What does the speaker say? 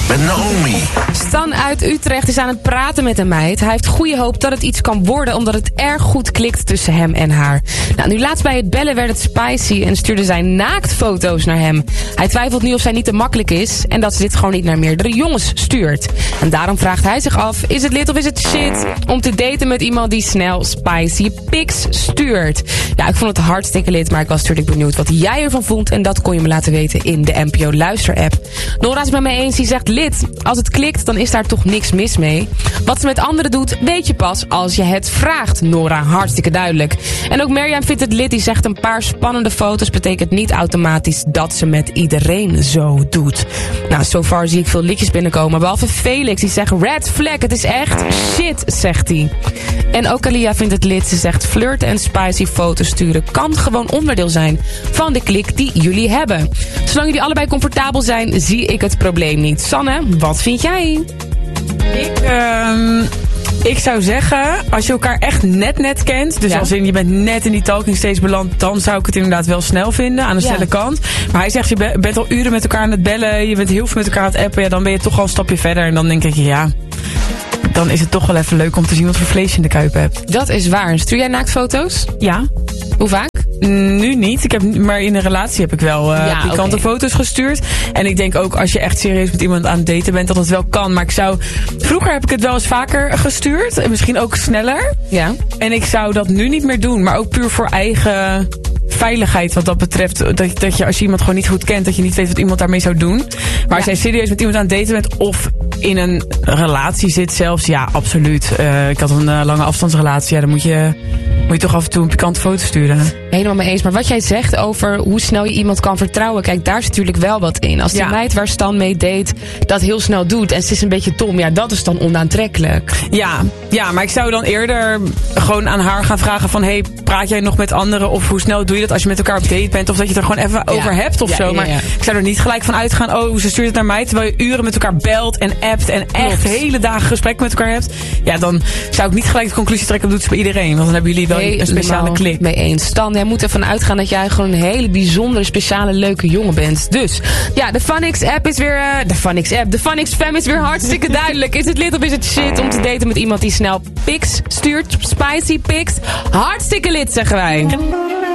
met Naomi. Stan uit Utrecht is aan het praten met een meid. Hij heeft goede hoop dat het iets kan worden, omdat het erg goed klikt tussen hem en haar. Nou, nu laatst bij het bellen werd het spicy en stuurde zij naaktfoto's naar hem. Hij twijfelt nu of zij niet te makkelijk is en dat ze dit gewoon niet naar meerdere jongens stuurt. En daarom vraagt hij zich af, is het lit of is het shit om te daten met iemand die snel spicy pics stuurt? Ja, ik vond het hartstikke lit, maar ik was natuurlijk benieuwd wat jij ervan vond en dat kon je me laten weten in de NPO Luister-app. Nora is het met mij eens, die zegt lit. Als het klikt, dan is daar toch niks mis mee. Wat ze met anderen doet, weet je pas als je het vraagt. Nora, hartstikke duidelijk. En ook Mirjam vindt het lit, die zegt een paar spannende foto's betekent niet automatisch dat ze met iedereen zo doet. Nou, so far zie ik veel liedjes binnenkomen, behalve Felix, die zegt red flag, het is echt shit, zegt hij. En ook Alia vindt het lit, ze zegt flirten en spicy foto's sturen kan gewoon onderdeel zijn van de klik die jullie hebben. Zolang jullie allebei comfortabel zijn, zie ik het probleem niet. Sanne, wat vind jij? Ik zou zeggen, als je elkaar echt net kent, dus als in je bent net in die talking stage beland, dan zou ik het inderdaad wel snel vinden, aan de snelle kant. Maar hij zegt, je bent al uren met elkaar aan het bellen, je bent heel veel met elkaar aan het appen, ja, dan ben je toch al een stapje verder en dan denk ik, ja, dan is het toch wel even leuk om te zien wat voor vlees je in de kuip hebt. Dat is waar. Stuur jij naaktfoto's? Ja. Hoe vaak? Nu niet. Maar in een relatie heb ik wel pikante foto's gestuurd. En ik denk ook als je echt serieus met iemand aan het daten bent, dat het wel kan. Maar vroeger heb ik het wel eens vaker gestuurd. En misschien ook sneller. Ja. En ik zou dat nu niet meer doen. Maar ook puur voor eigen veiligheid wat dat betreft. Dat je als je iemand gewoon niet goed kent, dat je niet weet wat iemand daarmee zou doen. Maar als jij serieus met iemand aan het daten bent of in een relatie zit zelfs, ja, absoluut. Ik had een lange afstandsrelatie. Ja, dan moet je toch af en toe een pikante foto sturen. Helemaal mee eens. Maar wat jij zegt over hoe snel je iemand kan vertrouwen, kijk, daar is natuurlijk wel wat in. Als die meid waar Stan mee date dat heel snel doet en ze is een beetje dom, ja, dat is dan onaantrekkelijk. Ja, maar ik zou dan eerder gewoon aan haar gaan vragen van, hey, praat jij nog met anderen? Of hoe snel doe je dat als je met elkaar op date bent? Of dat je het er gewoon even over hebt of zo. Maar ik zou er niet gelijk van uitgaan, oh, ze stuurt het naar mij, terwijl je uren met elkaar belt en appt en echt hele dagen gesprekken met elkaar hebt. Ja, dan zou ik niet gelijk de conclusie trekken, dat doet ze bij iedereen. Want dan hebben jullie wel een speciale klik. Mee eens. Stan, jij moet ervan uitgaan dat jij gewoon een hele bijzondere, speciale, leuke jongen bent. Dus, ja, de Funix app is weer, de Funix fam is weer hartstikke duidelijk. Is het lit of is het shit om te daten met iemand die snel pics stuurt? Spicy pics? Hartstikke lit, zeggen wij.